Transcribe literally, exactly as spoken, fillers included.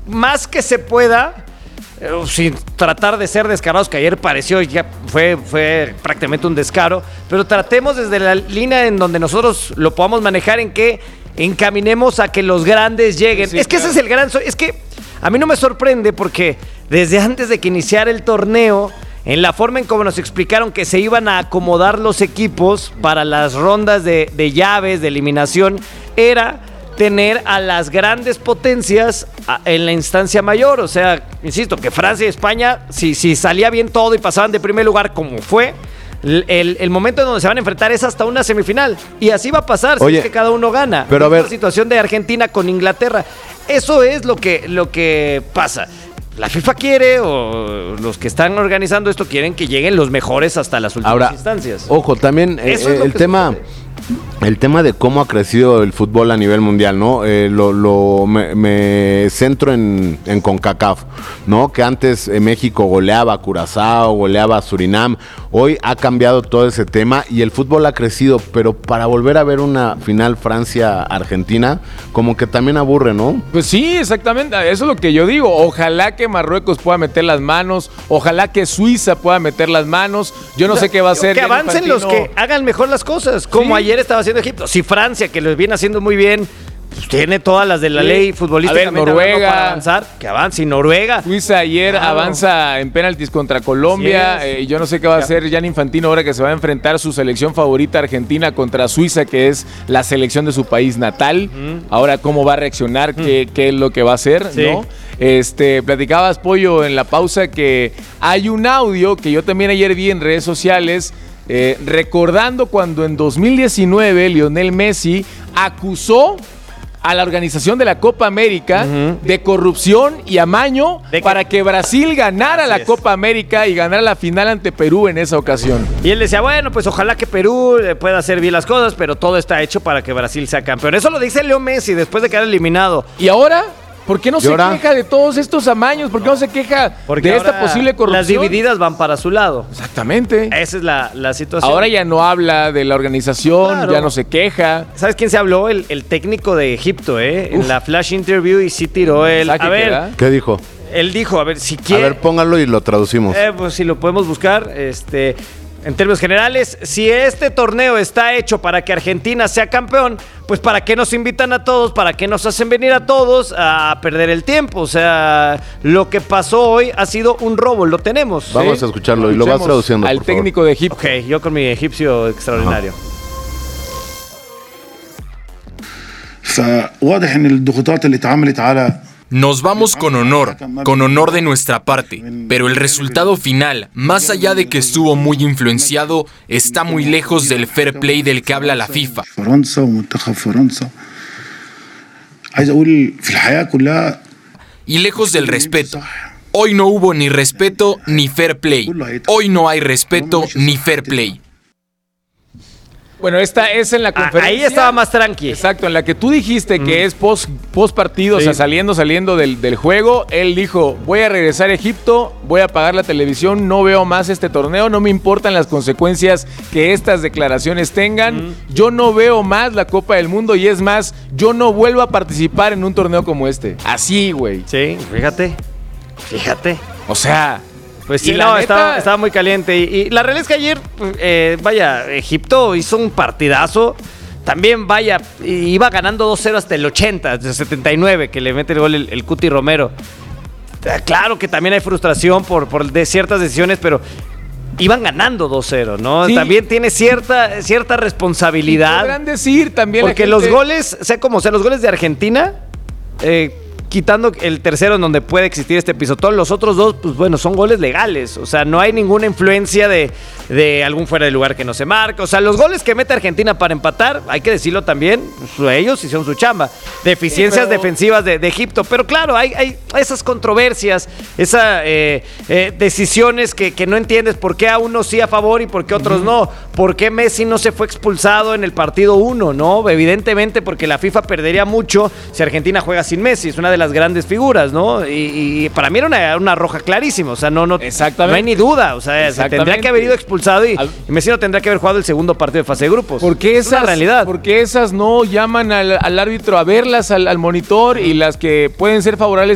más que se pueda, eh, sin tratar de ser descarados, que ayer pareció, ya fue, fue prácticamente un descaro, pero tratemos desde la línea en donde nosotros lo podamos manejar, en que encaminemos a que los grandes lleguen. Sí, es que claro. Ese es el gran... Es que a mí no me sorprende porque desde antes de que iniciara el torneo, en la forma en como nos explicaron que se iban a acomodar los equipos para las rondas de, de llaves, de eliminación, era tener a las grandes potencias en la instancia mayor. O sea, insisto, que Francia y España, si, si salía bien todo y pasaban de primer lugar como fue, el, el, el momento en donde se van a enfrentar es hasta una semifinal. Y así va a pasar. Oye, si es que cada uno gana. Pero a ver, la situación de Argentina con Inglaterra. Eso es lo que, lo que pasa. La FIFA quiere, o los que están organizando esto quieren que lleguen los mejores hasta las últimas ahora, instancias. Ojo, también eh, el tema... El tema de cómo ha crecido el fútbol a nivel mundial, ¿no? Eh, lo, lo me, me centro en, en CONCACAF, ¿no? Que antes eh, México goleaba a Curazao, goleaba a Surinam. Hoy ha cambiado todo ese tema y el fútbol ha crecido, pero para volver a ver una final Francia-Argentina, como que también aburre, ¿no? Pues sí, exactamente. Eso es lo que yo digo. Ojalá que Marruecos pueda meter las manos, ojalá que Suiza pueda meter las manos. Yo no sé qué va a hacer. Que avancen Infantino. Los que hagan mejor las cosas, como ¿sí? Ayer estaba haciendo Egipto. Si Francia, que lo viene haciendo muy bien, pues tiene todas las de la sí. ley futbolística Noruega para avanzar, que avance. Y Noruega. Suiza ayer claro. avanza en penaltis contra Colombia. Sí, eh, yo no sé qué va a hacer Gianni Infantino ahora que se va a enfrentar a su selección favorita Argentina contra Suiza, que es la selección de su país natal. Mm. Ahora, ¿cómo va a reaccionar? Mm. ¿Qué, qué es lo que va a hacer? Sí. ¿No? Este, platicabas, Pollo, en la pausa que hay un audio que yo también ayer vi en redes sociales. Eh, recordando cuando en dos mil diecinueve Lionel Messi acusó a la organización de la Copa América uh-huh. de corrupción y amaño ¿De para que Brasil ganara Así la es. Copa América y ganara la final ante Perú en esa ocasión. Y él decía, bueno, pues ojalá que Perú pueda hacer bien las cosas, pero todo está hecho para que Brasil sea campeón. Eso lo dice Leo Messi después de quedar eliminado. ¿Y ahora? ¿Por qué no se queja de todos estos amaños? ¿Por qué no se queja Porque de esta posible corrupción? Las divididas van para su lado. Exactamente. Esa es la, la situación. Ahora ya no habla de la organización, claro. ya no se queja. ¿Sabes quién se habló? El, el técnico de Egipto, ¿eh? Uf. En la flash interview y sí tiró el... A ver, queda? ¿Qué dijo? Él dijo, a ver, si quiere... A ver, póngalo y lo traducimos. Eh, pues si lo podemos buscar, este... En términos generales, si este torneo está hecho para que Argentina sea campeón, pues ¿para qué nos invitan a todos? ¿Para qué nos hacen venir a todos a perder el tiempo? O sea, lo que pasó hoy ha sido un robo, lo tenemos. Vamos ¿sí? a escucharlo y lo vas traduciendo, al por técnico favor. de Egipto. Ok, yo con mi egipcio extraordinario. فواضح ان الضغوطات اللي اتعملت على Nos vamos con honor, con honor de nuestra parte, pero el resultado final, más allá de que estuvo muy influenciado, está muy lejos del fair play del que habla la FIFA. Y lejos del respeto. Hoy no hubo ni respeto ni fair play. Hoy no hay respeto ni fair play. Bueno, esta es en la conferencia. Ahí estaba más tranqui. Exacto, en la que tú dijiste mm. que es post, post partido, sí. o sea, saliendo, saliendo del, del juego. Él dijo, voy a regresar a Egipto, voy a apagar la televisión, no veo más este torneo, no me importan las consecuencias que estas declaraciones tengan. Mm. Yo no veo más la Copa del Mundo y es más, yo no vuelvo a participar en un torneo como este. Así, güey. Sí, fíjate, fíjate. O sea... Pues sí, no, neta... estaba, estaba muy caliente. Y, y la realidad es que ayer, eh, vaya, Egipto hizo un partidazo. También, vaya, iba ganando dos cero hasta el ochenta, de setenta y nueve, que le mete el gol el, el Cuti Romero. Claro que también hay frustración por, por de ciertas decisiones, pero iban ganando dos cero, ¿no? Sí. También tiene cierta, cierta responsabilidad. Podrán decir también porque la gente... los goles, sea como sea, los goles de Argentina... Eh, quitando el tercero en donde puede existir este pisotón, los otros dos, pues bueno, son goles legales. O sea, no hay ninguna influencia de, de algún fuera de lugar que no se marca. O sea, los goles que mete Argentina para empatar, hay que decirlo también, pues ellos hicieron su chamba. Deficiencias sí, pero... defensivas de, de Egipto. Pero claro, hay, hay esas controversias, esas eh, eh, decisiones que, que no entiendes por qué a unos sí a favor y por qué a otros uh-huh. no. ¿Por qué Messi no se fue expulsado en el partido uno, no? Evidentemente porque la FIFA perdería mucho si Argentina juega sin Messi. Es una de las grandes figuras, ¿no? Y, y para mí era una, una roja clarísima, o sea, no, no, no hay ni duda, o sea, se tendría que haber ido expulsado y, Al... y Messi no tendría que haber jugado el segundo partido de fase de grupos. ¿Por qué esas, es una realidad? Porque esas no llaman al, al árbitro a verlas al, al monitor y las que pueden ser favorables